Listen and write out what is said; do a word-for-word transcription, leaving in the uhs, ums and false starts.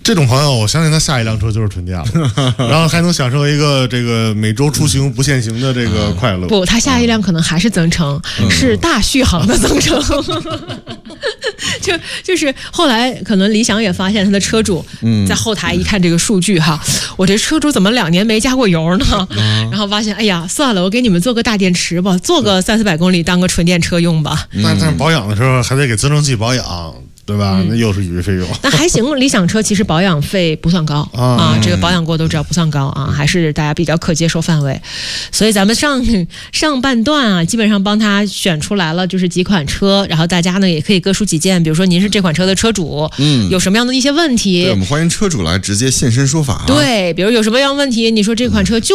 这种朋友，我相信他下一辆车就是纯电了，然后还能享受一个这个每周出行不限行的这个快乐。 不，他下一辆可能还是增程，嗯、是大续航的增程。就就是后来可能理想也发现他的车主在后台一看这个数据哈，我这车主怎么两年没加过油呢？嗯、然后发现哎呀，算了，我给你们做个大电池吧，做个三四百公里当个纯电车用吧。 嗯、但但是保养的时候还得给增程器保养。对吧？那又是一笔费用。 那还行，理想车其实保养费不算高啊，啊这个保养过都知道不算高啊，还是大家比较可接受范围。所以咱们上上半段啊，基本上帮他选出来了，就是几款车，然后大家呢也可以各抒己见，比如说您是这款车的车主，嗯，有什么样的一些问题， 对，我们欢迎车主来直接现身说法、啊。 对，比如有什么样问题，你说这款车就